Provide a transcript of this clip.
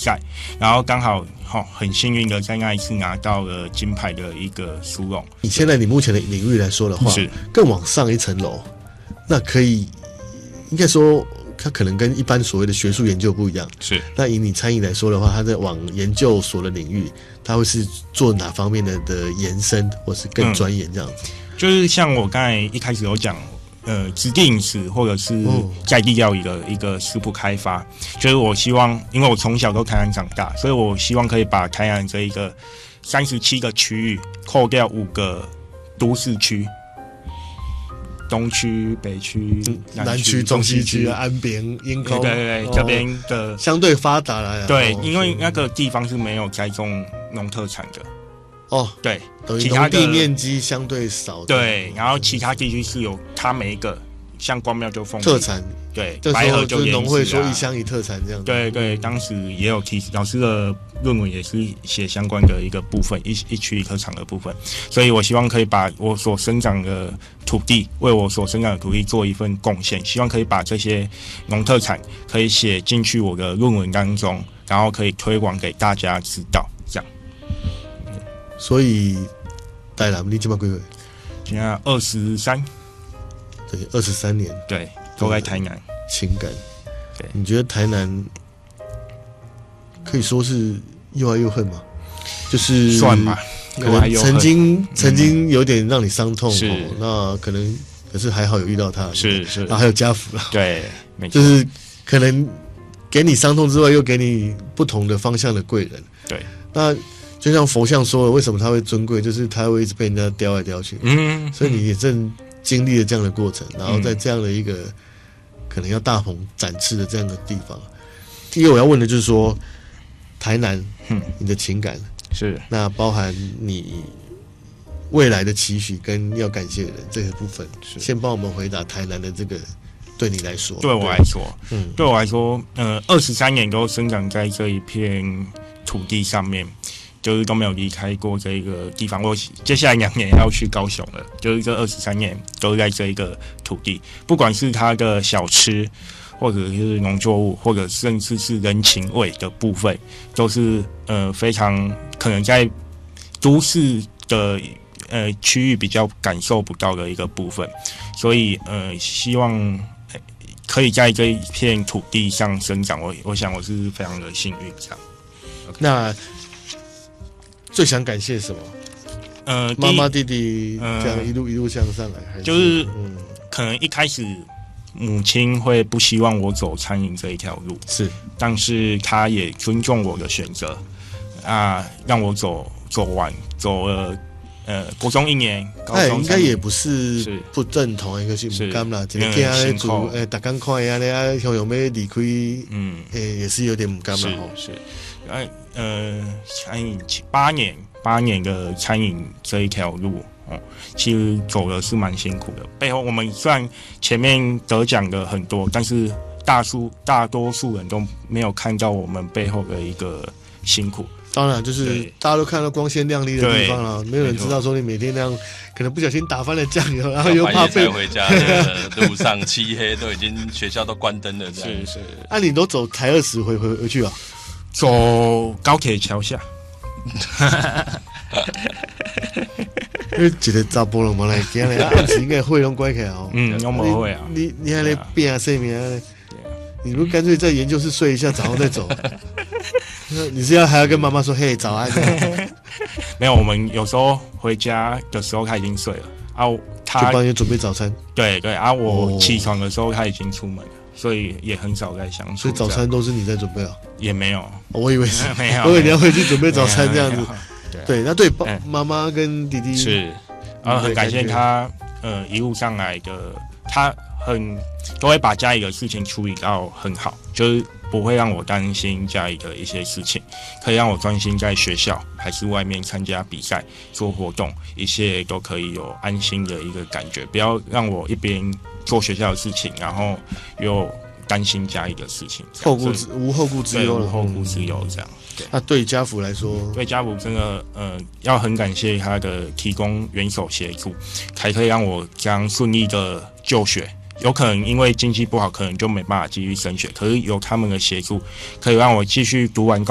赛，然后刚好很幸运的在那一次拿到了金牌的一个殊荣。 以现在你目前的领域来说的话， 是更往上一层楼，那可以应该说它可能跟一般所谓的学术研究不一样。 是， 那以你餐饮来说的话，它在往研究所的领域，它会是做哪方面的延伸，或是更钻研这样子？ 就是像我刚才一开始有讲，质地饮食或者是在地料理的一个食谱开发，就是我希望，因为我从小都台南长大，所以我希望可以把台南这一个37个区域扣掉5个都市区。东区、北区、 南区、中西区、安平、鹰口， 对，这边的相对发达了。 对，因为那个地方是没有栽种农特产的。对， 其他地面积相对少。 对，然后其他地区是有它每一个，像光庙就凤梨特产。 对， 白河就是农会说一乡一特产这样子。 对，当时也有提老师的论文也是写相关的一个部分，一区一特产的部分，所以我希望可以把我所生长的土地，为我所生长的土地做一份贡献，希望可以把这些农特产可以写进去我的论文当中，然后可以推广给大家知道，这样。 所以，台南你几么几岁？ 现在23， 对，23年， 对，都在台南。 情感， 对， 你觉得台南可以说是又爱又恨吗？就是算吧， 可能曾经有点让你伤痛， 是那可是还好有遇到他， 是， 然后还有家福了， 对，没错， 就是可能给你伤痛之外，又给你不同的方向的贵人， 对， 那。就像佛像说的，为什么他会尊贵？就是他会一直被人家叼来叼去。所以你也正经历了这样的过程，然后在这样的一个可能要大鹏展翅的这样的地方。第一个我要问的就是说，台南，你的情感是那包含你未来的期许跟要感谢的人这个部分，先帮我们回答台南的这个。对你来说， 对我来说，23年都生长在这一片土地上面。就是都没有离开过这个地方。我接下来2年要去高雄了，就是这23年都在这一个土地，不管是它的小吃，或者是农作物，或者甚至是人情味的部分，都是非常可能在都市的区域比较感受不到的一个部分。所以希望可以在这一片土地上生长，我想我是非常的幸运这样。 那最想感谢什么？妈妈弟弟这样一路向上来，还是就是可能一开始母亲会不希望我走餐饮这一条路， 是， 但是她也尊重我的选择啊，让我走了国中1年，高中应该也不是不认同，一个是不甘啦，这个囝咧做大家看呀咧，想要离开，也是有点不甘啦。 是。餐饮8年的餐饮这一条路，其实走的是蛮辛苦的。背后我们虽然前面得奖的很多，但是大多数人都没有看到我们背后的一个辛苦。 当然，就是大家都看到光鲜亮丽的地方了，没有人知道说你每天那样可能不小心打翻了酱油，然后又怕被回家的路上漆黑，都已经学校都关灯了。 是。 你都走台20回去啊？ 走高铁桥下。 因为一个查甫人嘛来惊咧，暗时应该会拢关起来哦。 我不会啊。 你还在变睡眠？你不干脆在研究室睡一下，早上再走？你是还要跟妈妈说嘿早安？ 没有，我们有时候回家的时候他已经睡了啊，他就帮你准备早餐。 对啊，我起床的时候他已经出门了。所以也很少在相处。 所以早餐都是你在准备啊？ 也没有， 我以为是， 没有， 我以为你要回去准备早餐这样子。对，那对妈妈跟弟弟是，很感谢他，一路上来的，他都会把家里的事情处理到很好，就是不会让我担心家里的一些事情，可以让我专心在学校还是外面参加比赛、做活动，一切都可以有安心的一个感觉，不要让我一边做学校的事情，然后又担心家里的事情， 无后顾之忧了， 无后顾之忧这样。对， 那对家福来说， 对家福真的要很感谢他的提供援手协助，才可以让我这样顺利的就学。有可能因为经济不好，可能就没办法继续升学，可是有他们的协助，可以让我继续读完